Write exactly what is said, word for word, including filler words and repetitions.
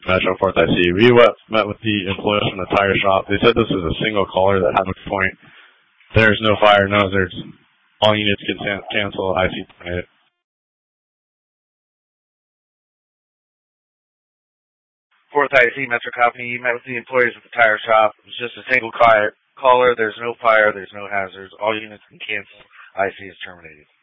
Metro Fourth I C. We went, met with the employees from the tire shop. They said this is a single caller that had a point. There's no fire, no hazards. All units can cancel. I C terminated. Fourth I C, Metro Company. You met with the employees at the tire shop. It was just a single caller. There's no fire. There's no hazards. All units can cancel. I C is terminated.